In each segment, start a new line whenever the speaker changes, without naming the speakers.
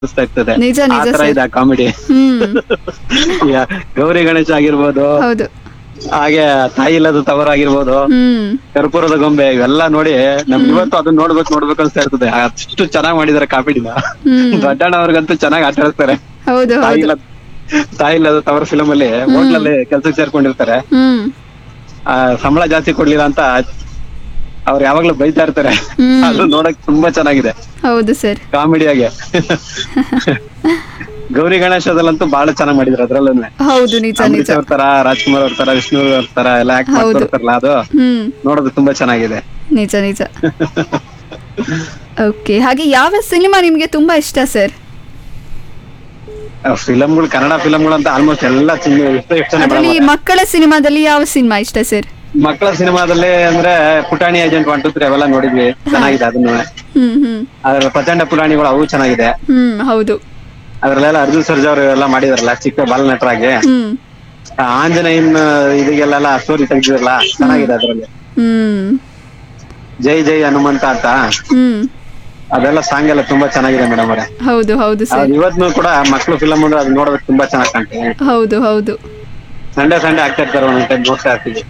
ಅನಿಸ್ತಾ ಇರ್ತದೆ.
ನಿಜ
ಆ
ನಿಜ
ತರ
ಸರ್.
ಇದೆ ಕಾಮಿಡಿ. ಗೌರಿ ಗಣೇಶ ಆಗಿರ್ಬೋದು,
ಹೌದು.
ಹಾಗೆ ತಾಯಿ ಇಲ್ಲದ ತವರಾಗಿರ್ಬೋದು, ಕರ್ಪೂರದ ಗೊಂಬೆ, ಇವೆಲ್ಲ ನೋಡಿ ನಮ್ಗೆ ಇವತ್ತು ಅದನ್ನ ನೋಡ್ಬೇಕು ಅನ್ಸ್ತಾ ಇರ್ತದೆ. ಅಷ್ಟು ಚೆನ್ನಾಗಿ ಮಾಡಿದಾರೆ ಕಾಮಿಡಿನ. ದೊಡ್ಡಣ್ಣ ಅವ್ರಿಗಂತೂ ಚೆನ್ನಾಗಿ ಆಟ ಆಡ್ತಾರೆ.
ಹೌದು
ತಾಯಿ
ಹೌದು.
ಇಲ್ಲ ತಾಯಿ ಇಲ್ಲದ ತವರ ಫಿಲಮ್ ಅಲ್ಲಿ ಹೋಟ್ಲಲ್ಲಿ ಕೆಲ್ಸಕ್ಕೆ ಸೇರ್ಕೊಂಡಿರ್ತಾರೆ. ಸಂಬಳ ಜಾಸ್ತಿ ಕೊಡ್ಲಿಲ್ಲ ಅಂತ ಅವ್ರು ಯಾವಾಗ್ಲೂ ಬೈತಾ ಇರ್ತಾರೆ. ಅದು ನೋಡಕ್ ತುಂಬಾ ಚೆನ್ನಾಗಿದೆ
ಹೌದು ಸರ್.
ಕಾಮಿಡಿಯಾಗೆ. ಗೌರಿ ಗಣೇಶದಲ್ಲಂತೂ ಬಹಳ ಚೆನ್ನಾಗಿ ಮಾಡಿದ್ರು. ಅದ್ರಲ್ಲೂ
ಹೌದು ನಿಜ ನಿಜ.
ಅಂಬರೀಶ್ ಅವ್ರ ತರ, ರಾಜ್ಕುಮಾರ್ ಅವ್ರ ತರ, ವಿಷ್ಣು ಅವ್ರ ತರ ಎಲ್ಲ ಆಕ್ಟ್
ಹೌದು.
ಮಾಡ್ತಿರ್ತಾರಲ್ಲ, ಅದು ನೋಡೋದು ತುಂಬಾ ಚೆನ್ನಾಗಿದೆ.
ನಿಜ ನಿಜ. ಓಕೆ, ಹಾಗೆ ಯಾವ ಸಿನಿಮಾ ನಿಮ್ಗೆ ತುಂಬಾ ಇಷ್ಟ ಸರ್?
ಫಿಲಮ್ಗಳು, ಕನ್ನಡ ಫಿಲಮ್ಗಳು ಅಂತ ಆಲ್ಮೋಸ್ಟ್ ಎಲ್ಲ ಇಷ್ಟನೇ
ಅದರಲ್ಲಿ
ಮೇಡಮ್.
ಮಕ್ಕಳ ಸಿನಿಮಾದಲ್ಲಿ ಯಾವ ಸಿನಿಮಾ ಇಷ್ಟ ಸರ್?
ಮಕ್ಕಳ ಸಿನಿಮಾದಲ್ಲಿ ಅಂದ್ರೆ ಪುಟಾಣಿ ಏಜೆಂಟ್ 1, 2, 3 ಅವೆಲ್ಲ ನೋಡಿದ್ವಿ, ಚೆನ್ನಾಗಿದೆ ಅದನ್ನು. ಅದ್ರ ಪ್ರಚಂಡ ಪುರಾಣಿಗಳು ಅವು ಚೆನ್ನಾಗಿದೆ.
ಹೌದು.
ಅದ್ರಲ್ಲೆಲ್ಲ ಅರ್ಜುನ್ ಸರ್ಜಾ ಅವರು ಎಲ್ಲ ಮಾಡಿದಾರಲ್ಲ ಚಿಕ್ಕ ಬಾಲನಟರಾಗಿ. ಆಂಜನೇಯನ್ ಇದಕ್ಕೆಲ್ಲ ಸ್ಟೋರಿ ತೆಗ್ದಿರಲ್ಲ, ಚೆನ್ನಾಗಿದೆ ಅದ್ರಲ್ಲಿ. ಜೈ ಜೈ ಹನುಮಂತ ಅಂತ ಅದೆಲ್ಲ ಸಾಂಗ್ ಎಲ್ಲ ತುಂಬಾ ಚೆನ್ನಾಗಿದೆ ಮೇಡಮ್ ಅವರೇ.
ಹೌದು ಹೌದು ಸರ್.
ಇವತ್ತು ಕೂಡ ಮಕ್ಳು ಫಿಲಮ್ ಅಂದ್ರೆ ಅದು ನೋಡೋದಕ್ಕೆ ತುಂಬಾ ಚೆನ್ನಾಗಿ ಕಾಣ್ತದೆ.
ಹೌದು ಹೌದು.
ಸಂಡೇ ಆಗ್ತಾ ಇರ್ತಾರೆ, ಒಂದೊಂದ್ ಟೈಮ್ ನೋಡ್ತಾ ಇರ್ತೀವಿ.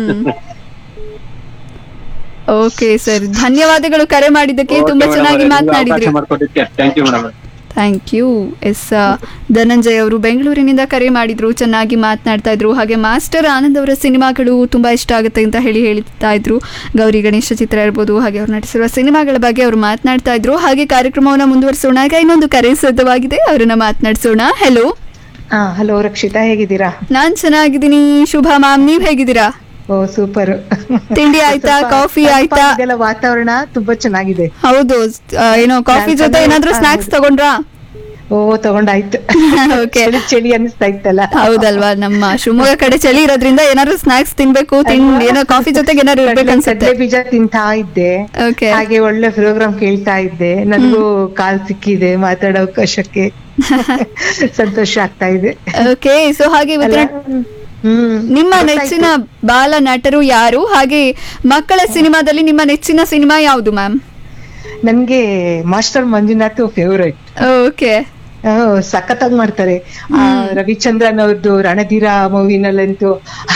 ಓಕೆ ಸರ್, ಧನ್ಯವಾದಗಳು ಕರೆ ಮಾಡಿದ್ದಕ್ಕೆ. ತುಂಬಾ ಚೆನ್ನಾಗಿ ಮಾತನಾಡಿದ್ರಿ.
Thank you madam.
Thank you. S, Dhananjay ಅವರು ಬೆಂಗಳೂರಿನಿಂದ ಕರೆ ಮಾಡಿದ್ರು, ಚೆನ್ನಾಗಿ ಮಾತನಾಡ್ತಾ ಇದ್ರು. ಹಾಗೆ ಮಾಸ್ಟರ್ ಆನಂದ್ ಅವರ ಸಿನಿಮಾಗಳು ತುಂಬಾ ಇಷ್ಟ ಆಗುತ್ತೆ ಅಂತ ಹೇಳ್ತಾ ಇದ್ರು. ಗೌರಿ ಗಣೇಶ ಚಿತ್ರ ಇರ್ಬೋದು, ಹಾಗೆ ಅವ್ರು ನಟಿಸಿರುವ ಸಿನಿಮಾಗಳ ಬಗ್ಗೆ ಅವರು ಮಾತನಾಡ್ತಾ ಇದ್ರು. ಹಾಗೆ ಕಾರ್ಯಕ್ರಮವನ್ನು ಮುಂದುವರಿಸೋಣ. ಈಗ ಇನ್ನೊಂದು ಕರೆ ಸಿದ್ಧವಾಗಿದೆ, ಅವರನ್ನ ಮಾತನಾಡಿಸೋಣ. ಹೆಲೋ.
ಹಲೋ ರಕ್ಷಿತಾ, ಹೇಗಿದ್ದೀರಾ?
ನಾನ್ ಚೆನ್ನಾಗಿದ್ದೀನಿ. ಶುಭಾ ಮ್ಯಾಮ್, ನೀವ್ ಹೇಗಿದ್ದೀರಾ?
ಓ ಸೂಪರ್.
ತಿಂಡಿ ಆಯ್ತಾ? ಕಾಫಿ ಆಯ್ತಾ?
ವಾತಾವರಣ ತುಂಬಾ ಚೆನ್ನಾಗಿದೆ.
ಹೌದು. ಏನೋ ಕಾಫಿ ಜೊತೆ ಏನಾದ್ರೂ ಸ್ನಾಕ್ಸ್ ತಗೊಂಡ್ರಾ?
ಓ ತಗೊಂಡಾಯ್ತು. ಚಳಿ ಅನಿಸ್ತಾ ಇತ್ತಲ್ಲ.
ಹೌದಲ್ವಾ, ನಮ್ಮ ಶಿವಮೊಗ್ಗ ಕಡೆ ಚಳಿ ಇರೋದ್ರಿಂದ ಏನಾದ್ರು ಸ್ನಾಕ್ಸ್ ತಿನ್ಬೇಕು, ಏನೋ ಕಾಫಿ ಜೊತೆಗೆ ಏನಾದ್ರು ಇರ್ಬೇಕು ಅನ್ಸುತ್ತೆ.
ಬೀಜ ತಿಂತಾ ಇದ್ದೆ, ಹಾಗೆ ಒಳ್ಳೆ ಪ್ರೋಗ್ರಾಮ್ ಕೇಳ್ತಾ ಇದ್ದೆ. ನನಗೂ ಕಾಲ್ ಸಿಕ್ಕಿದೆ ಮಾತಾಡೋ ಅವಕಾಶಕ್ಕೆ. ಸಂತೋಷ ಆಗ್ತಾ ಇದೆ.
ಓಕೆ, ಸೊ ಹಾಗೆ ನಿಮ್ಮ ನೆಚ್ಚಿನ ಬಾಲ ನಟರು ಯಾರು? ಹಾಗೆ ಮಕ್ಕಳ ಸಿನಿಮಾದಲ್ಲಿ ನಿಮ್ಮ ನೆಚ್ಚಿನ ಸಿನಿಮಾ ಯಾವುದು ಮ್ಯಾಮ್?
ನನ್ಗೆ ಮಾಸ್ಟರ್ ಮಂಜುನಾಥ್ ಫೇವರೇಟ್.
ಓಕೆ.
ಸಖತ್ತಾಗಿ ಮಾಡ್ತಾರೆ. ರವಿಚಂದ್ರನ್ ಅವ್ರದ್ದು ರಣಧೀರ ಮೂವಿನಲ್ಲಂತೂ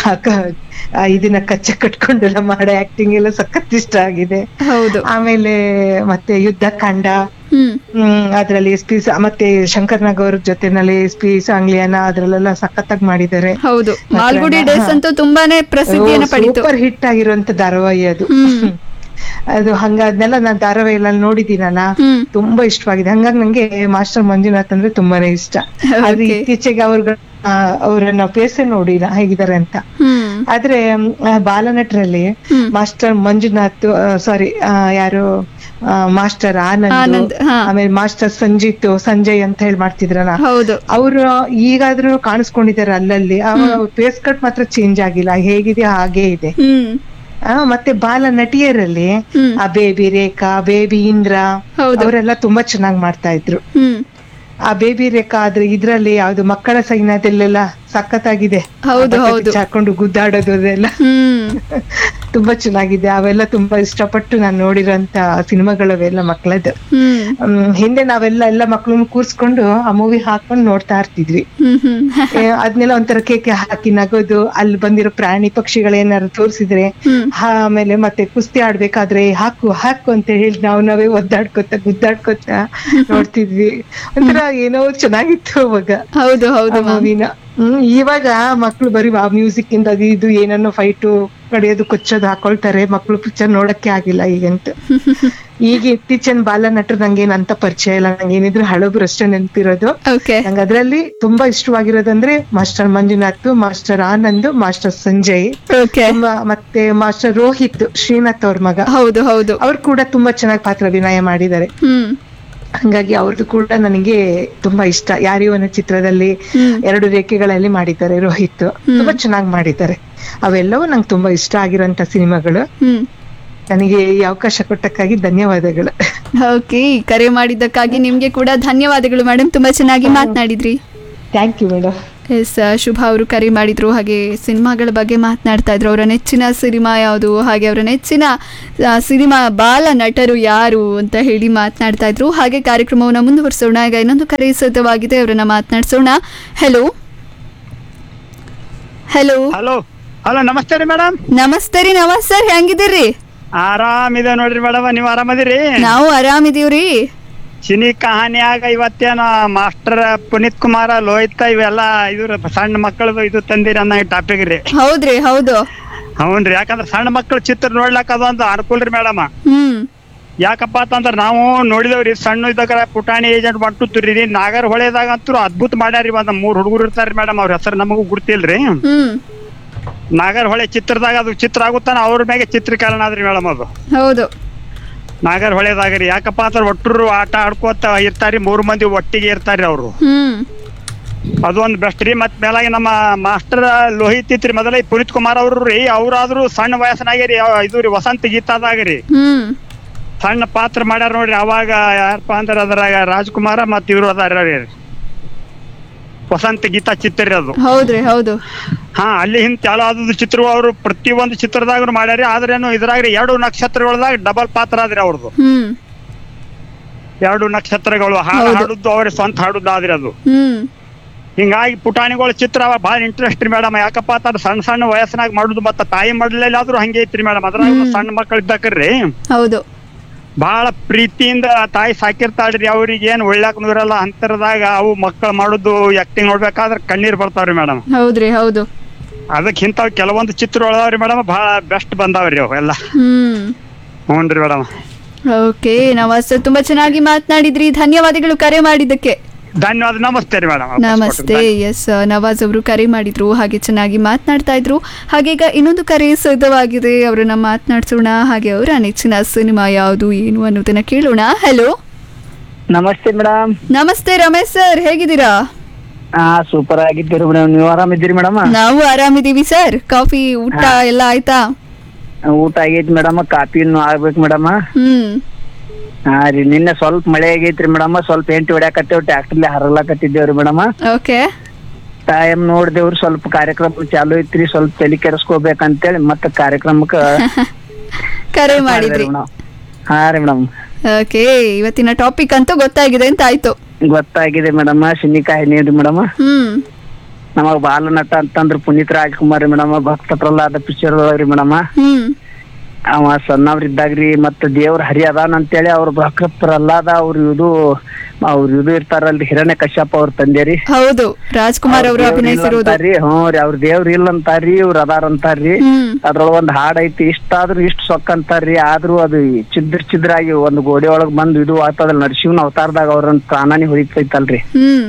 ಇದನ್ನ ಕಚ್ಚೆ ಕಟ್ಕೊಂಡೆಲ್ಲ ಮಾಡೋ ಆಕ್ಟಿಂಗ್ ಎಲ್ಲ ಸಖತ್ ಇಷ್ಟ ಆಗಿದೆ.
ಹೌದು.
ಆಮೇಲೆ ಮತ್ತೆ ಯುದ್ಧ ಕಾಂಡ, ಅದ್ರಲ್ಲಿ SP ಮತ್ತೆ ಶಂಕರ್ ನಾಗ್ ಅವ್ರ ಜೊತೆನಲ್ಲಿ SP ಸಾಂಗ್ಲಿಯಾನ ಅದ್ರಲ್ಲೆಲ್ಲ ಸಖತ್ತಾಗಿ ಮಾಡಿದ್ದಾರೆ.
ಹೌದು, ಮಾಲ್ಗುಡಿ ಡೇಸ್ ಅಂತೂ ತುಂಬಾನೇ ಪ್ರಸಿದ್ಧಿಯನ್ನು ಪಡೆಯಿತು.
ಸೂಪರ್ ಹಿಟ್ ಆಗಿರುವಂತ ಧಾರಾವಾಹಿ ಅದು. ಅದು ಅದನ್ನೆಲ್ಲ ನಾನ್ ಧಾರಾವಾಹಿ ಎಲ್ಲ ನೋಡಿದ್ದೀನಲ್ಲ, ತುಂಬಾ ಇಷ್ಟವಾಗಿದೆ. ಹಂಗಾಗಿ ನಂಗೆ ಮಾಸ್ಟರ್ ಮಂಜುನಾಥ್ ಅಂದ್ರೆ ತುಂಬಾನೇ ಇಷ್ಟ. ಆದ್ರೆ ಇತ್ತೀಚೆಗೆ ಅವ್ರನ್ನ ಫೇಸೇ ನೋಡಿಲ್ಲ ಹೇಗಿದ್ದಾರೆ ಅಂತ. ಆದ್ರೆ ಬಾಲನಟರಲ್ಲಿ ಮಾಸ್ಟರ್ ಮಂಜುನಾಥ್, ಸಾರಿ ಯಾರು, ಮಾಸ್ಟರ್ ಆನಂದ್, ಆಮೇಲೆ ಮಾಸ್ಟರ್ ಸಂಜಯ್ ಅಂತ ಹೇಳಿ ಮಾಡ್ತಿದ್ರಲ್ಲ, ಅವ್ರು ಈಗಾದ್ರೂ ಕಾಣಿಸ್ಕೊಂಡಿದ್ದಾರೆ ಅಲ್ಲಲ್ಲಿ. ಫೇಸ್ ಕಟ್ ಮಾತ್ರ ಚೇಂಜ್ ಆಗಿಲ್ಲ, ಹೇಗಿದೆ ಹಾಗೇ ಇದೆ. ಮತ್ತೆ ಬಾಲ ನಟಿಯರಲ್ಲಿ ಆ ಬೇಬಿ ರೇಖಾ, ಬೇಬಿ ಇಂದ್ರ ಅವರೆಲ್ಲ ತುಂಬಾ ಚೆನ್ನಾಗಿ ಮಾಡ್ತಾ ಇದ್ರು. ಆ ಬೇಬಿ ರೇಖಾ ಆದ್ರೆ ಇದ್ರಲ್ಲಿ ಯಾವ್ದು ಮಕ್ಕಳ ಸೈನ್ಯದಲ್ಲೆಲ್ಲ ಸಖತ್ತಾಗಿದೆ. ಹಾಕೊಂಡು ಗುದ್ದಾಡೋದು ಅದೆಲ್ಲ ತುಂಬಾ ಚೆನ್ನಾಗಿದೆ. ಅವೆಲ್ಲ ತುಂಬಾ ಇಷ್ಟಪಟ್ಟು ನಾನು ನೋಡಿರೋಂತ ಸಿನಿಮಾಗಳವೆಲ್ಲ ಮಕ್ಕಳದ್ದು. ಹಿಂದೆ ನಾವೆಲ್ಲ ಮಕ್ಳನ್ನ ಕೂರ್ಸ್ಕೊಂಡು ಆ ಮೂವಿ ಹಾಕೊಂಡು ನೋಡ್ತಾ ಇರ್ತಿದ್ವಿ. ಅದ್ನೆಲ್ಲ ಒಂಥರ ಕೇಕೆ ಹಾಕಿ ನಗೋದು, ಅಲ್ಲಿ ಬಂದಿರೋ ಪ್ರಾಣಿ ಪಕ್ಷಿಗಳೇನಾದ್ರು ತೋರಿಸಿದ್ರೆ, ಆಮೇಲೆ ಮತ್ತೆ ಕುಸ್ತಿ ಆಡ್ಬೇಕಾದ್ರೆ ಹಾಕು ಅಂತ ಹೇಳಿ ನಾವೇ ಗುದ್ದಾಡ್ಕೊತ ನೋಡ್ತಿದ್ವಿ. ಒಂಥರ ಏನೋ ಚೆನ್ನಾಗಿತ್ತು ಅವಾಗ.
ಹೌದು ಹೌದು
ಮೂವಿನ. ಇವಾಗ ಮಕ್ಳು ಬರೀ ಆ ಮ್ಯೂಸಿಕ್ ಇಂದ ಅದು ಇದು ಏನನ್ನೋ ಫೈಟು ಕಡಿಯೋದು ಕೊಚ್ಚೋದು ಹಾಕೊಳ್ತಾರೆ. ಮಕ್ಳು ಪಿಕ್ಚರ್ ನೋಡಕ್ಕೆ ಆಗಿಲ್ಲ ಈಗಂತೂ. ಈಗ ಇತ್ತೀಚಿನ ಬಾಲ ನಟರು ನಂಗೇನಂತ ಪರಿಚಯ ಇಲ್ಲ. ನಂಗೆ ಏನಿದ್ರು ಹಳಬ್ರು ಅಷ್ಟೇ ನೆನಪಿರೋದು. ನಂಗೆ ಅದ್ರಲ್ಲಿ ತುಂಬಾ ಇಷ್ಟವಾಗಿರೋದಂದ್ರೆ master Manjunath, master Anand, master Sanjay, ಮತ್ತೆ ಮಾಸ್ಟರ್ ರೋಹಿತ್, ಶ್ರೀನಾಥ್ ಅವ್ರ ಮಗ.
ಹೌದು ಹೌದು,
ಅವ್ರು ಕೂಡ ತುಂಬಾ ಚೆನ್ನಾಗಿ ಪಾತ್ರ ಅಭಿನಯ ಮಾಡಿದ್ದಾರೆ. ಹಂಗಾಗಿ ಅವ್ರದ್ದು ಕೂಡ ನನಗೆ ತುಂಬಾ ಇಷ್ಟ. ಯಾರಿವನ ಚಿತ್ರದಲ್ಲಿ 2 ರೇಖೆಗಳಲ್ಲಿ ಮಾಡಿದ್ದಾರೆ ರೋಹಿತ್, ತುಂಬಾ ಚೆನ್ನಾಗಿ ಮಾಡಿದ್ದಾರೆ. ಅವೆಲ್ಲವೂ ನಂಗೆ ತುಂಬಾ ಇಷ್ಟ ಆಗಿರೋಂತ ಸಿನಿಮಾಗಳು. ನನಗೆ ಈ ಅವಕಾಶ ಕೊಟ್ಟಕ್ಕಾಗಿ ಧನ್ಯವಾದಗಳು.
ಓಕೆ, ಕರೆ ಮಾಡಿದ್ದಕ್ಕಾಗಿ ನಿಮ್ಗೆ ಕೂಡ ಧನ್ಯವಾದಗಳು ಮೇಡಮ್. ತುಂಬಾ ಚೆನ್ನಾಗಿ ಮಾತನಾಡಿದ್ರಿ.
Thank you madam.
ಎಸ್, ಶುಭ ಅವರು ಕರೆ ಮಾಡಿದ್ರು, ಹಾಗೆ ಸಿನಿಮಾಗಳ ಬಗ್ಗೆ ಮಾತನಾಡ್ತಾ ಇದ್ರು. ಅವರ ನೆಚ್ಚಿನ ಸಿನಿಮಾ ಯಾವುದು, ಹಾಗೆ ಅವರ ನೆಚ್ಚಿನ ಸಿನಿಮಾ ಬಾಲ ನಟರು ಯಾರು ಅಂತ ಹೇಳಿ ಮಾತನಾಡ್ತಾ ಇದ್ರು. ಹಾಗೆ ಕಾರ್ಯಕ್ರಮವನ್ನು ಮುಂದುವರಿಸೋಣ. ಈಗ ಇನ್ನೊಂದು ಕರೆ ಸಿದ್ಧವಾಗಿದೆ, ಅವರನ್ನ ಮಾತನಾಡ್ಸೋಣ. ಹಲೋ ಹಲೋ
ಹಲೋ ಹಲೋ, ನಮಸ್ತೆ ರೀ ಮೇಡಮ್.
ನಮಸ್ತೆ ರೀ, ನಮಸ್ ಸರ್, ಹೆಂಗಿದ್ದೀರಿ?
ಆರಾಮಿದೆ ನೋಡ್ರಿ ಮೇಡಮ್, ನೀವ್ ಆರಾಮದಿರಿ?
ನಾವು ಆರಾಮಿದೀವ್ರಿ.
ಸಿನಿ ಕಹಾನಿಯಾಗ ಇವತ್ತೇನ ಮಾಸ್ಟರ್ ಪುನೀತ್ ಕುಮಾರ, ಲೋಹಿತ್ ಇವೆಲ್ಲ ಇದ್ರ ಸಣ್ಣ ಮಕ್ಕಳದು ಇದು ತಂದಿರಿ ಅನ್ನೋ ಟಾಪಿಕ್ ರೀ.
ಹೌದ್ರಿ, ಹೌದು.
ಹೌನ್ರಿ, ಯಾಕಂದ್ರ ಸಣ್ಣ ಮಕ್ಕಳು ಚಿತ್ರ ನೋಡ್ಲಕ್ ಅದೊಂದು ಅನುಕೂಲ ರೀ ಮೇಡಮ್. ಯಾಕಪ್ಪ ಅಂತಂದ್ರ ನಾವು ನೋಡಿದವ್ರಿ, ಸಣ್ಣ ಇದ್ದಾಗ ಪುಟಾಣಿ ಏಜೆಂಟ್ ಬಂಟುತ್ರಿ, ನಾಗರ್ ಹೊಳೆದಾಗ ಅಂತೂ ಅದ್ಭುತ ಮಾಡ್ಯಾರಿ. ಒಂದ್ 3 ಹುಡುಗರು ಇರ್ತಾರ್ರಿ ಮೇಡಮ್, ಅವ್ರ ಹೆಸರು ನಮಗೂ ಗುರ್ತಿಲ್ರಿ. ನಾಗರ್ ಹೊಳೆ ಚಿತ್ರದಾಗ ಅದು ಚಿತ್ರ ಆಗುತ್ತಾನ ಅವ್ರ ಮ್ಯಾಗೆ ಚಿತ್ರೀಕರಣ ಆದ್ರಿ ಮೇಡಮ್. ಅದು
ಹೌದು,
ನಾಗರ್ ಹೊಳೆದಾಗ್ರಿ. ಯಾಕಪ್ಪ ಅಂತ ಒಟ್ಟರು ಆಟ ಆಡ್ಕೋತ ಇರ್ತಾರಿ, 3 ಮಂದಿ ಒಟ್ಟಿಗೆ ಇರ್ತಾರಿ ಅವ್ರು. ಅದೊಂದ್ ಬೆಸ್ಟ್ ರೀ. ಮತ್ ಮೇಲಾಗಿ ನಮ್ಮ ಮಾಸ್ಟರ್ ಲೋಹಿತ್ ಇತ್ರಿ ಮೊದಲ ಪುನೀತ್ ಕುಮಾರ್ ಅವ್ರು ರೀ, ಅವ್ರಾದ್ರು ಸಣ್ಣ ವಯಸ್ಸನಾಗ್ರಿ. ಇದು ರೀ ವಸಂತ ಗೀತಾದಾಗ್ರಿ ಸಣ್ಣ ಪಾತ್ರ ಮಾಡ್ಯಾರ ನೋಡ್ರಿ. ಅವಾಗ ಯಾರಪ್ಪ ಅಂದ್ರ ಅದ್ರಾಗ ರಾಜ್ಕುಮಾರ ಮತ್ ಇವ್ರು ಅದಾರ ರೀ, ವಸಂತ ಗೀತಾ ಚಿತ್ರ ಅದು.
ಹೌದ್ರಿ, ಹೌದು.
ಹಾ, ಅಲ್ಲಿ ಹಿಂದ್ ಚಾಲು ಆದದ್ದು ಚಿತ್ರ ಅವ್ರು ಪ್ರತಿಯೊಂದು ಚಿತ್ರದಾಗ ಮಾಡ್ಯಾರಿ. ಆದ್ರೇನು ಇದ್ರಾಗ್ರಿ 2 ನಕ್ಷತ್ರಗಳದಾಗ ಡಬಲ್ ಪಾತ್ರ ಆದ್ರಿ ಅವ್ರದ್ದು. 2 ನಕ್ಷತ್ರಗಳು ಹಾಡುದ್ದು ಅವ್ರ ಸ್ವಂತ ಹಾಡುದ್ದು ಆದ್ರಿ ಅದು. ಹಿಂಗಾಗಿ ಪುಟಾಣಿಗಳ ಚಿತ್ರ ಬಹಳ ಇಂಟ್ರೆಸ್ಟ್ ರೀ ಮೇಡಮ್. ಯಾಕಪ್ಪ ಅಂತ ಸಣ್ಣ ಸಣ್ಣ ವಯಸ್ಸಿನಾಗ ಮಾಡುದು, ಮತ್ತ ತಾಯಿ ಮಾಡಲಿಲ್ಲ ಆದ್ರೂ ಹಂಗೆ ಐತ್ರಿ ಮೇಡಮ್. ಅದ್ರಾಗ ಸಣ್ಣ ಮಕ್ಕಳು ಇದ್ದಾಕ್ರಿ
ಹೌದು,
ಬಹಳ ಪ್ರೀತಿಯಿಂದ ತಾಯಿ ಸಾಕಿರ್ತಾಳ್ರಿ. ಅವ್ರಿಗೆ ಏನ್ ಒಳ್ಳ್ಯಾಕ ಇರಲ್ಲ ಅಂತರದಾಗ ಅವು ಮಕ್ಕಳು ಮಾಡುದು ಆಕ್ಟಿಂಗ್ ನೋಡ್ಬೇಕಾದ್ರೆ ಕಣ್ಣೀರ್ ಬರ್ತಾವ್ರಿ ಮೇಡಮ್.
ಹೌದ್ರಿ, ಹೌದು.
ಅದಕ್ಕೆ ಇಂಥವ್ ಕೆಲವೊಂದು ಚಿತ್ರ ಒಳದವ್ರಿ ಮೇಡಮ್, ಬಹಳ ಬೆಸ್ಟ್ ಬಂದಾವ್ರಿ ಅವೆಲ್ಲ. ಹ್ಞೂನ್ರಿ ಮೇಡಮ್.
ಓಕೆ, ನಮಸ್ತೆ, ತುಂಬಾ ಚೆನ್ನಾಗಿ ಮಾತನಾಡಿದ್ರಿ. ಧನ್ಯವಾದಗಳು ಕರೆ ಮಾಡಿದ್ದಕ್ಕೆ.
ಧನ್ಯವಾದ, ನಮಸ್ತೆ ರೀ ಮೇಡಮ್.
ನಮಸ್ತೆ. ಎಸ್, ನವಾಜ್ ಅವರು ಕರೆ ಮಾಡಿದ್ರು, ಹಾಗೆ ಚೆನ್ನಾಗಿ ಮಾತನಾಡ್ತಾ ಇದ್ರು. ಹಾಗೆ ಈಗ ಇನ್ನೊಂದು ಕರೆ ಸಿದ್ಧವಾಗಿದೆ, ಅವರನ್ನ ಮಾತನಾಡ್ಸೋಣ. ಹಾಗೆ ಅವರ ನೆಚ್ಚಿನ ಸಿನಿಮಾ ಯಾವುದು ಏನು ಅನ್ನೋದನ್ನ ಕೇಳೋಣ. ಹಲೋ,
ನಮಸ್ತೆ ಮೇಡಮ್.
ನಮಸ್ತೆ ರಮೇಶ್ ಸರ್, ಹೇಗಿದ್ದೀರಾ?
ಸೂಪರ್ ಆಗಿದ್ದೀರಿ ಮೇಡಮ್, ನೀವು ಆರಾಮಿದ್ದೀರಿ ಮೇಡಮ್?
ನಾವು ಆರಾಮಿದೀವಿ ಸರ್. ಕಾಫಿ ಊಟ ಎಲ್ಲ ಆಯ್ತಾ?
ಊಟ ಆಗೈತಿ ಮೇಡಮ್, ಕಾಫಿ ಇನ್ನು ಆಗ್ಬೇಕು ಮೇಡಮ್. ಹಾ ರೀ, ನಿನ್ನೆ ಸ್ವಲ್ಪ ಮಳೆ ಆಗೈತ್ರಿ ಮೇಡಮ್, ಸ್ವಲ್ಪ ಎಂಟಿ ಹೊಡ್ಯಾಕತ್ತೇವ್, ಟ್ಯಾಕ್ಟರ್ಲಿ ಹರಲಾಕತ್ತಿದ್ದೇವ್ರಿ ಮೇಡಮ್.
ಓಕೆ,
ಟೈಮ್ ನೋಡ್ದೇವ್ರಿ, ಸ್ವಲ್ಪ ಕಾರ್ಯಕ್ರಮ ಚಾಲು ಐತ್ರಿ, ಸ್ವಲ್ಪ ತಲೆ ಕೆಡಿಸ್ಕೋಬೇಕಂತೇಳಿ ಮತ್ತೆ ಕಾರ್ಯಕ್ರಮಕ್ಕ
ಕರೆ ಮಾಡಿದ್ರಿ.
ಹಾ ರೀ ಮೇಡಮ್.
ಓಕೆ, ಇವತ್ತಿನ ಟಾಪಿಕ್ ಅಂತೂ ಗೊತ್ತಾಗಿದೆ ಅಂತ ಆಯ್ತು.
ಗೊತ್ತಾಗಿದೆ ಮೇಡಮ್, ಸಿನಿಕಾಯಿ ನೀವ್ರಿ ಮೇಡಮ್. ನಮಗ್ ಬಾಲ ನಟ ಅಂತಂದ್ರ ಪುನೀತ್ ರಾಜ್ಕುಮಾರ್ ರೀ ಮೇಡಮ್, ಭಕ್ತ ಪ್ರಹ್ಲಾದ ಪಿಕ್ಚರ್ ಒಳಗ್ರಿ ಮೇಡಮ್. ಅವ ಸಣ್ಣವ್ರಿದ್ದಾಗ್ರಿ, ಮತ್ತ ದೇವ್ರ ಹರಿ ಅದಾನ ಅಂತೇಳಿ ಅವ್ರ ಭಕ್ತ ಪ್ರಹ್ಲಾದ ಅವ್ರು ಇದು ಇರ್ತಾರಲ್ರಿ, ಹಿರಣ್ಯ ಕಶ್ಯಪ ಅವ್ರ ತಂದೆರಿ.
ಹೌದು, ರಾಜ್ಕುಮಾರ್ ಅವರು ಅಭಿನಯಿಸಿರೋದು.
ಹ್ಞೂ ರೀ, ಅವ್ರ ದೇವ್ರ ಇಲ್ಲ ಅಂತಾರ್ರಿ, ಇವ್ರ ಅದಾರ ಅಂತಾರ್ರಿ. ಅದ್ರೊಳಗ ಒಂದ್ ಹಾಡ್ ಐತಿ, ಇಷ್ಟಾದ್ರೂ ಇಷ್ಟ ಸೊಕ್ಕ ಅಂತಾರ್ರಿ. ಆದ್ರೂ ಅದು ಚಿದ್ರಾಗಿ ಒಂದ್ ಗೋಡೆ ಒಳಗ್ ಬಂದು ಇದು ಆಗ್ತದಲ್ಲ, ನರಸಿಂಹನ ಅವತಾರದಾಗ ಅವ್ರನ್ನ ಪ್ರಾಣಾನಿ ಹೊಡಿತೈತಲ್ರಿ,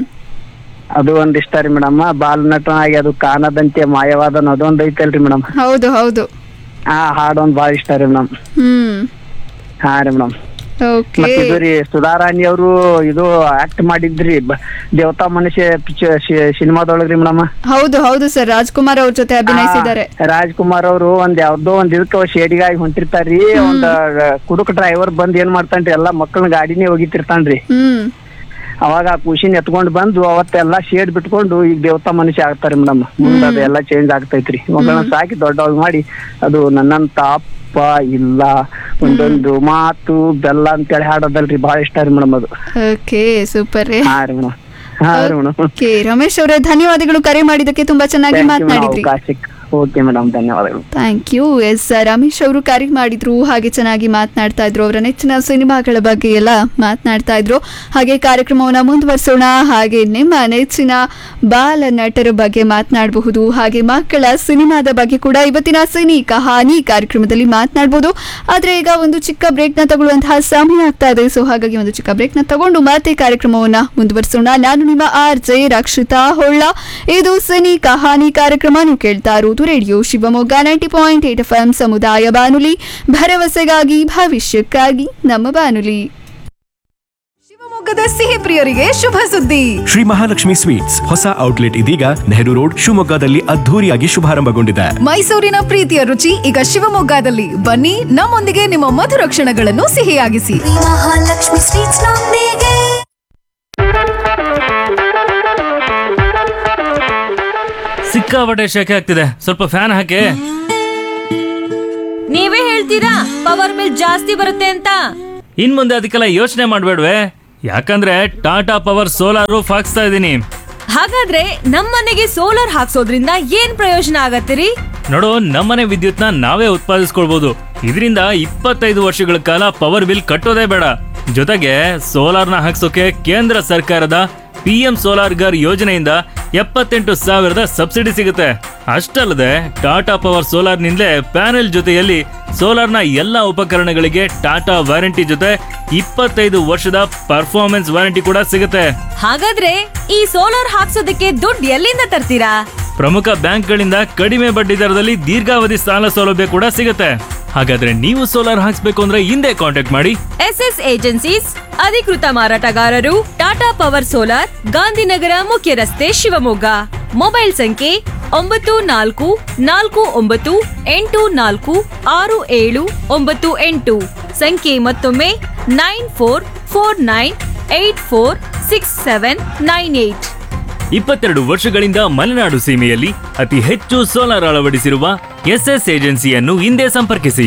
ಅದು ಒಂದ್ ಇಷ್ಟ ರೀ ಮೇಡಮ್. ಬಾಲ ನಟ ಆಗಿ ಅದು ಕಾಣದಂತೆ ಮಾಯವಾದನ ಅದೊಂದ್ ಐತಲ್ರಿ ಮೇಡಮ್.
ಹೌದು, ಹೌದು.
ಆ ಹಾಡೊಂದ್ ಬಾಳ ಇಷ್ಟ ರೀ ಮೇಡಮ್. ಹಾ ರೀ ಮೇಡಮ್. ಮತ್ತೆ ಇದು ರೀ, ಸುಧಾರಾಣಿ ಅವರು ಇದು ಆಕ್ಟ್ ಮಾಡಿದ್ರಿ ದೇವತಾ ಮನುಷ್ಯ ಸಿನಿಮಾದೊಳಗ್ರಿ ಮೇಡಮ್.
ಹೌದು, ಹೌದು ಸರ್, ರಾಜ್ಕುಮಾರ್ ಅವ್ರ ಜೊತೆ ಅಭಿನಯಿಸಿದ್ದಾರೆ.
ರಾಜ್ಕುಮಾರ್ ಅವರು ಯಾವ್ದೋ ಒಂದ್ ಇದಕ್ಕ ಶೇಡಿಗಾಗಿ ಹೊಂಟಿರ್ತಾರ್ರಿ. ಒಂದ್ ಕುಡುಕ ಡ್ರೈವರ್ ಬಂದ್ ಏನ್ ಮಾಡ್ತಾನ್ರಿ, ಎಲ್ಲಾ ಮಕ್ಕಳನ್ನ ಗಾಡಿನೇ ಹೋಗಿತಿರ್ತಾನ್ರಿ. ಅವಾಗ ಆ ಖುಷಿನ ಎತ್ಕೊಂಡ್ ಬಂದು ಅವತ್ತೆಲ್ಲಾ ಶೇಡ್ ಬಿಟ್ಕೊಂಡು ಈಗ ದೇವತಾ ಮನುಷ್ಯ ಆಗ್ತಾರೆ ಮೇಡಮ್. ಮುಂದ ಅದೆಲ್ಲಾ ಚೇಂಜ್ ಆಗ್ತೈತ್ರಿ. ಮಗಳನ್ನ ಸಾಕಿ ದೊಡ್ಡವಾಗ ಮಾಡಿ, ಅದು ನನ್ನಂತ ಅಪ್ಪ ಇಲ್ಲ ಒಂದೊಂದು ಮಾತು ಬೆಲ್ಲ ಅಂತೇಳಿ ಹಾಡೋದಲ್ರಿ, ಬಹಳ ಇಷ್ಟ ರೀ ಮೇಡಮ್ ಅದು.
Okay, super.
ಹಾ ರೀ ಮೇಡಮ್.
ಓಕೆ, ರಮೇಶ್ ಅವರೇ, ಧನ್ಯವಾದಗಳು ಕರೆ ಮಾಡಿದ್ದಕ್ಕೆ, ತುಂಬಾ ಚೆನ್ನಾಗಿ ಮಾತನಾಡಿದ್ರಿ.
ಓಕೆ ಮೇಡಮ್, ಧನ್ಯವಾದಗಳು.
Thank you. ಎಸ್, ರಮೇಶ್ ಅವರು ಕರೆ ಮಾಡಿದ್ರು, ಹಾಗೆ ಚೆನ್ನಾಗಿ ಮಾತನಾಡ್ತಾ ಇದ್ರು. ಅವರ ನೆಚ್ಚಿನ ಸಿನಿಮಾಗಳ ಬಗ್ಗೆ ಎಲ್ಲ ಮಾತನಾಡ್ತಾ ಇದ್ರು. ಹಾಗೆ ಕಾರ್ಯಕ್ರಮವನ್ನು ಮುಂದುವರಿಸೋಣ. ಹಾಗೆ ನಿಮ್ಮ ನೆಚ್ಚಿನ ಬಾಲ ನಟರ ಬಗ್ಗೆ ಮಾತನಾಡಬಹುದು, ಹಾಗೆ ಮಕ್ಕಳ ಸಿನಿಮಾದ ಬಗ್ಗೆ ಕೂಡ ಇವತ್ತಿನ ಸಿನಿ ಕಹಾನಿ ಕಾರ್ಯಕ್ರಮದಲ್ಲಿ ಮಾತನಾಡಬಹುದು. ಆದ್ರೆ ಈಗ ಒಂದು ಚಿಕ್ಕ ಬ್ರೇಕ್ನ ತಗೊಳ್ಳುವಂತಹ ಸಮಯ ಆಗ್ತಾ ಇದೆ. ಸೊ ಹಾಗಾಗಿ ಒಂದು ಚಿಕ್ಕ ಬ್ರೇಕ್ನ ತಗೊಂಡು ಮತ್ತೆ ಕಾರ್ಯಕ್ರಮವನ್ನ ಮುಂದುವರಿಸೋಣ. ನಾನು ನಿಮ್ಮ RJ ರಕ್ಷಿತಾ ಹೊಳ್ಳ. ಇದು ಸಿನಿ ಕಹಾನಿ ಕಾರ್ಯಕ್ರಮ. ನೀವು ಕೇಳ್ತಾ ಇರೋದು ರೇಡಿಯೋ ಶಿವಮೊಗ್ಗ 90.8 FM ಸಮುದಾಯ ಬಾನುಲಿ, ಭರವಸೆಗಾಗಿ ಭವಿಷ್ಯಕ್ಕಾಗಿ ನಮ್ಮ ಬಾನುಲಿ.
ಶಿವಮೊಗ್ಗದ ಸಿಹಿ ಪ್ರಿಯರಿಗೆ ಶುಭ ಸುದ್ದಿ.
ಶ್ರೀ ಮಹಾಲಕ್ಷ್ಮಿ ಸ್ವೀಟ್ಸ್ ಹೊಸ ಔಟ್ಲೆಟ್ ಇದೀಗ ನೆಹರು ರೋಡ್ ಶಿವಮೊಗ್ಗದಲ್ಲಿ ಅದ್ಧೂರಿಯಾಗಿ ಶುಭಾರಂಭಗೊಂಡಿದೆ.
ಮೈಸೂರಿನ ಪ್ರೀತಿಯ ರುಚಿ ಈಗ ಶಿವಮೊಗ್ಗದಲ್ಲಿ. ಬನ್ನಿ, ನಮ್ಮೊಂದಿಗೆ ನಿಮ್ಮ ಮಧುರ ಕ್ಷಣಗಳನ್ನು ಸಿಹಿಯಾಗಿಸಿ.
ಮಹಾಲಕ್ಷ್ಮಿ ಸ್ವೀಟ್ಸ್ ನೊಂದಿಗೆ
ಸಿಕ್ಕಾಪಟ್ಟೆ ಶೆಕೆ ಆಗ್ತಿದೆ, ಸ್ವಲ್ಪ ಫ್ಯಾನ್ ಹಾಕಿ.
ನೀವೇ ಹೇಳ್ತೀರಾ ಪವರ್ ಬಿಲ್ ಜಾಸ್ತಿ ಬರುತ್ತೆ ಅಂತ?
ಇನ್ ಮುಂದೆ ಅದಕ್ಕೆಲ್ಲ ಯೋಚನೆ ಮಾಡ್ಬೇಡ್ವೆ, ಯಾಕಂದ್ರೆ ಟಾಟಾ ಪವರ್ ಸೋಲಾರ್ ರೂಫ್ ಹಾಕ್ಸ್ತಾ ಇದೀನಿ.
ಹಾಗಾದ್ರೆ ನಮ್ಮನೆಗೆ ಸೋಲಾರ್ ಹಾಕ್ಸೋದ್ರಿಂದ ಏನ್ ಪ್ರಯೋಜನ ಆಗತ್ತಿರಿ?
ನೋಡು, ನಮ್ಮನೆ ವಿದ್ಯುತ್ನ ನಾವೇ ಉತ್ಪಾದಿಸ್ಕೊಳ್ಬಹುದು. ಇದರಿಂದ 25 ವರ್ಷಗಳ ಕಾಲ ಪವರ್ ಬಿಲ್ ಕಟ್ಟೋದೇ ಬೇಡ. ಜೊತೆಗೆ ಸೋಲಾರ್ನ ಹಾಕ್ಸೋಕೆ ಕೇಂದ್ರ ಸರ್ಕಾರದ PM ಸೋಲಾರ್ ಗರ್ ಯೋಜನೆಯಿಂದ 78,000 ಸಬ್ಸಿಡಿ ಸಿಗುತ್ತೆ. ಅಷ್ಟಲ್ಲದೆ ಟಾಟಾ ಪವರ್ ಸೋಲಾರ್ ನಿಂದಲೇ ಪ್ಯಾನೆಲ್ ಜೊತೆಯಲ್ಲಿ ಸೋಲಾರ್ನ ಎಲ್ಲಾ ಉಪಕರಣಗಳಿಗೆ ಟಾಟಾ ವಾರಂಟಿ ಜೊತೆ 25 ವರ್ಷದ ಪರ್ಫಾರ್ಮೆನ್ಸ್ ವಾರಂಟಿ ಕೂಡ ಸಿಗುತ್ತೆ.
ಹಾಗಾದ್ರೆ ಈ ಸೋಲಾರ್ ಹಾಕ್ಸೋದಕ್ಕೆ ದುಡ್ಡು ಎಲ್ಲಿಂದ ತರ್ತೀರಾ?
ಪ್ರಮುಖ ಬ್ಯಾಂಕ್ಗಳಿಂದ ಕಡಿಮೆ ಬಡ್ಡಿ ದರದಲ್ಲಿ ದೀರ್ಘಾವಧಿ ಸಾಲ ಸೌಲಭ್ಯ ಕೂಡ ಸಿಗುತ್ತೆ. ಹಾಗಾದ್ರೆ ನೀವು ಸೋಲಾರ್ ಹಾಕ್ಸ್ಬೇಕು ಅಂದ್ರೆ ಹಿಂದೆ ಕಾಂಟ್ಯಾಕ್ಟ್ ಮಾಡಿ
SS ಏಜೆನ್ಸೀಸ್, ಅಧಿಕೃತ ಮಾರಾಟಗಾರರು, ಟಾಟಾ ಪವರ್ ಸೋಲಾರ್, ಗಾಂಧಿನಗರ ಮುಖ್ಯ ರಸ್ತೆ, ಶಿವಮೊಗ್ಗ. ಮೊಬೈಲ್ ಸಂಖ್ಯೆ 9448466798. ಸಂಖ್ಯೆ ಮತ್ತೊಮ್ಮೆ 9449846798.
22 ವರ್ಷಗಳಿಂದ ಮಲೆನಾಡು ಸೀಮೆಯಲ್ಲಿ ಅತಿ ಹೆಚ್ಚು ಸೋಲಾರ್ ಅಳವಡಿಸಿರುವ SS ಏಜೆನ್ಸಿಯನ್ನು ಹಿಂದೆ ಸಂಪರ್ಕಿಸಿ.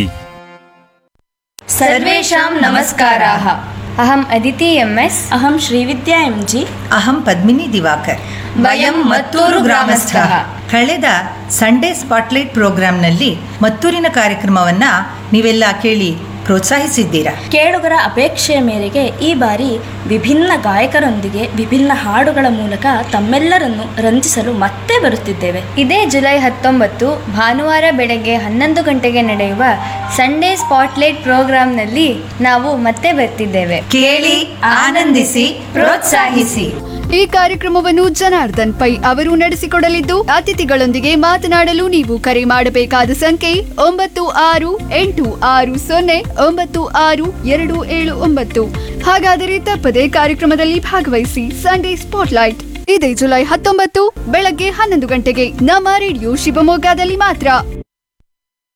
ಸರ್ವೇಷಾಂ ನಮಸ್ಕಾರಾಃ. ಅಹಂ ಅದಿತಿ MS. ಅಹಂ ಶ್ರೀವಿದ್ಯಾ MG.
ಅಹಂ ಪದ್ಮಿನಿ ದಿವಾಕರ್.
ವಯಂ ಮತ್ತೂರು ಗ್ರಾಮಸ್ಥಃ.
ಕಳೆದ ಸಂಡೇ ಸ್ಪಾಟ್ಲೈಟ್ ಪ್ರೋಗ್ರಾಂನಲ್ಲಿ ಮತ್ತೂರಿನ ಕಾರ್ಯಕ್ರಮವನ್ನ ನೀವೆಲ್ಲ ಕೇಳಿ ಪ್ರೋತ್ಸಾಹಿಸಿದ್ದೀರಾ.
ಕೇಳುಗರ ಅಪೇಕ್ಷೆಯ ಮೇರೆಗೆ ಈ ಬಾರಿ ವಿಭಿನ್ನ ಗಾಯಕರೊಂದಿಗೆ ವಿಭಿನ್ನ ಹಾಡುಗಳ ಮೂಲಕ ತಮ್ಮೆಲ್ಲರನ್ನು ರಂಜಿಸಲು ಮತ್ತೆ ಬರುತ್ತಿದ್ದೇವೆ. ಇದೇ ಜುಲೈ 19 ಭಾನುವಾರ ಬೆಳಗ್ಗೆ 11 ಗಂಟೆಗೆ ನಡೆಯುವ ಸಂಡೇ ಸ್ಪಾಟ್ಲೈಟ್ ಪ್ರೋಗ್ರಾಂನಲ್ಲಿ ನಾವು ಮತ್ತೆ ಬರ್ತಿದ್ದೇವೆ.
ಕೇಳಿ, ಆನಂದಿಸಿ, ಪ್ರೋತ್ಸಾಹಿಸಿ.
ಈ ಕಾರ್ಯಕ್ರಮವನ್ನು ಜನಾರ್ದನ್ ಪೈ ಅವರು ನಡೆಸಿಕೊಡಲಿದ್ದು, ಅತಿಥಿಗಳೊಂದಿಗೆ ಮಾತನಾಡಲು ನೀವು ಕರೆ ಮಾಡಬೇಕಾದ ಸಂಖ್ಯೆ 9660962779. ಹಾಗಾದರೆ ತಪ್ಪದೆ ಕಾರ್ಯಕ್ರಮದಲ್ಲಿ ಭಾಗವಹಿಸಿ. ಸಂಡೇ ಸ್ಪಾಟ್ಲೈಟ್ ಇದೇ ಜುಲೈ 19 ಬೆಳಗ್ಗೆ 11 ಗಂಟೆಗೆ ನಮ್ಮ ರೇಡಿಯೋ ಶಿವಮೊಗ್ಗದಲ್ಲಿ ಮಾತ್ರ.